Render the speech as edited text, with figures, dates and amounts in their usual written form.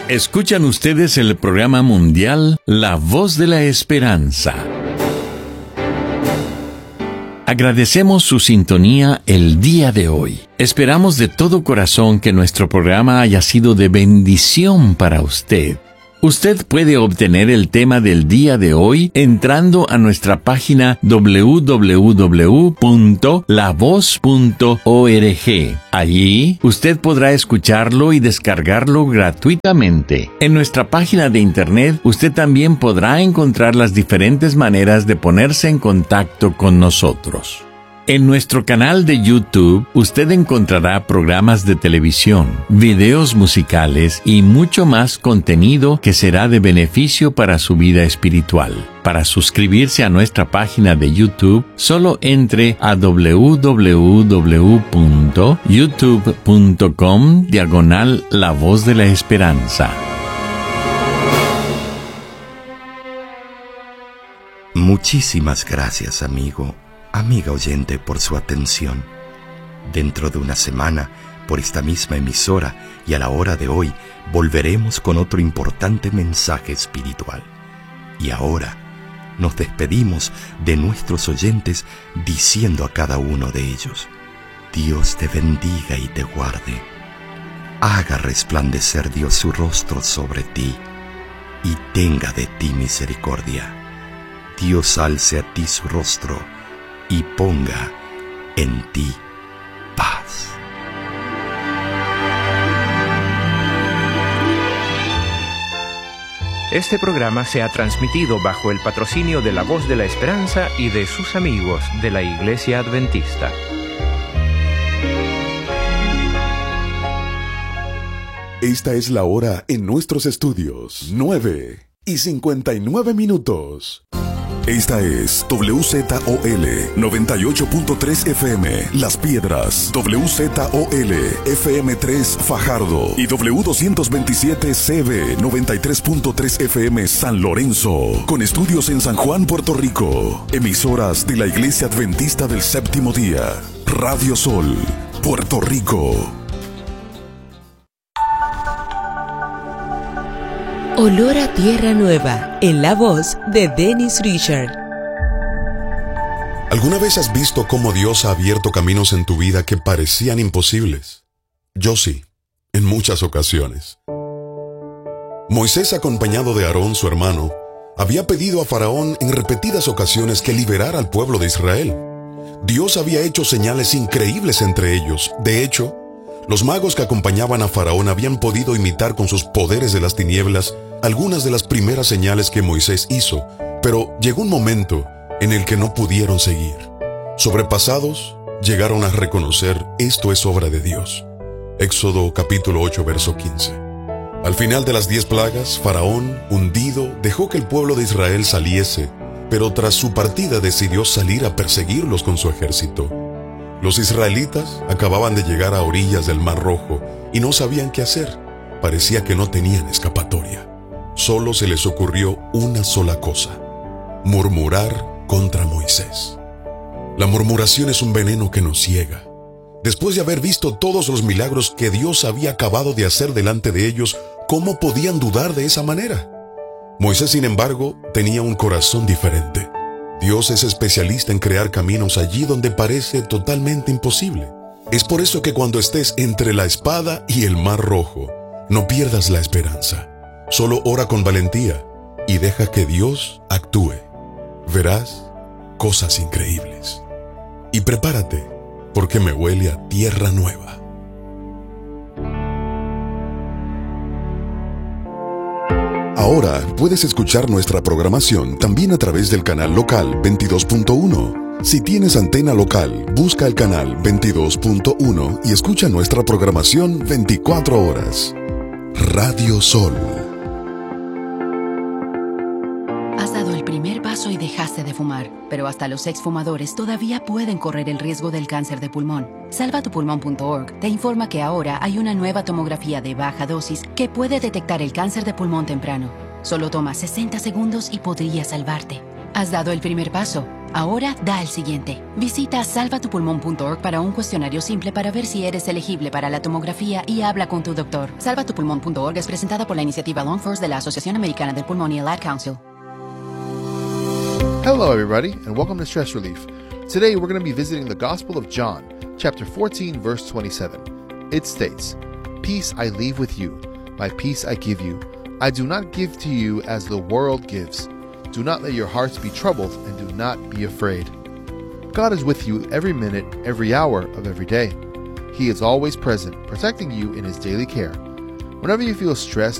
Escuchan ustedes el programa mundial La Voz de la Esperanza. Agradecemos su sintonía el día de hoy. Esperamos de todo corazón que nuestro programa haya sido de bendición para usted. Usted puede obtener el tema del día de hoy entrando a nuestra página www.lavoz.org. Allí, usted podrá escucharlo y descargarlo gratuitamente. En nuestra página de internet, usted también podrá encontrar las diferentes maneras de ponerse en contacto con nosotros. En nuestro canal de YouTube, usted encontrará programas de televisión, videos musicales y mucho más contenido que será de beneficio para su vida espiritual. Para suscribirse a nuestra página de YouTube, solo entre a www.youtube.com/La Voz de la Esperanza. Muchísimas gracias, amiga oyente, por su atención. Dentro de una semana, por esta misma emisora y a la hora de hoy, volveremos con otro importante mensaje espiritual. Y ahora, nos despedimos de nuestros oyentes diciendo a cada uno de ellos: Dios te bendiga y te guarde. Haga resplandecer Dios su rostro sobre ti y tenga de ti misericordia. Dios alce a ti su rostro y ponga en ti paz. Este programa se ha transmitido bajo el patrocinio de La Voz de la Esperanza y de sus amigos de la Iglesia Adventista. Esta es la hora en nuestros estudios, 9:59. Esta es WZOL 98.3 FM Las Piedras, WZOL FM 3 Fajardo y W227 CB 93.3 FM San Lorenzo, con estudios en San Juan, Puerto Rico. Emisoras de la Iglesia Adventista del Séptimo Día. Radio Sol, Puerto Rico. Olor a Tierra Nueva, en la voz de Dennis Richard. ¿Alguna vez has visto cómo Dios ha abierto caminos en tu vida que parecían imposibles? Yo sí, en muchas ocasiones. Moisés, acompañado de Aarón, su hermano, había pedido a Faraón en repetidas ocasiones que liberara al pueblo de Israel. Dios había hecho señales increíbles entre ellos. De hecho, los magos que acompañaban a Faraón habían podido imitar con sus poderes de las tinieblas algunas de las primeras señales que Moisés hizo, pero llegó un momento en el que no pudieron seguir. Sobrepasados, llegaron a reconocer: esto es obra de Dios. Éxodo capítulo 8, verso 15. Al final de las 10 plagas, Faraón, hundido, dejó que el pueblo de Israel saliese, pero tras su partida decidió salir a perseguirlos con su ejército. Los israelitas acababan de llegar a orillas del Mar Rojo y no sabían qué hacer. Parecía que no tenían escapatoria. Solo se les ocurrió una sola cosa: murmurar contra Moisés. La murmuración es un veneno que nos ciega. Después de haber visto todos los milagros que Dios había acabado de hacer delante de ellos, ¿cómo podían dudar de esa manera? Moisés, sin embargo, tenía un corazón diferente. Dios es especialista en crear caminos allí donde parece totalmente imposible. Es por eso que cuando estés entre la espada y el Mar Rojo, no pierdas la esperanza. Solo ora con valentía y deja que Dios actúe. Verás cosas increíbles. Y prepárate, porque me huele a tierra nueva. Ahora puedes escuchar nuestra programación también a través del canal local 22.1. Si tienes antena local, busca el canal 22.1 y escucha nuestra programación 24 horas. Radio Sol. Has dado el primer paso y dejaste de fumar, pero hasta los exfumadores todavía pueden correr el riesgo del cáncer de pulmón. Salvatupulmón.org te informa que ahora hay una nueva tomografía de baja dosis que puede detectar el cáncer de pulmón temprano. Solo toma 60 segundos y podría salvarte. Has dado el primer paso. Ahora da el siguiente. Visita salvatupulmón.org para un cuestionario simple para ver si eres elegible para la tomografía y habla con tu doctor. Salvatupulmón.org es presentada por la iniciativa Lung First de la Asociación Americana del Pulmón y el Ad Council. Hello, everybody, and welcome to Stress Relief. Today, we're going to be visiting the Gospel of John, chapter 14, verse 27. It states, "Peace I leave with you, my peace I give you. I do not give to you as the world gives. Do not let your hearts be troubled, and do not be afraid." God is with you every minute, every hour of every day. He is always present, protecting you in His daily care. Whenever you feel stressed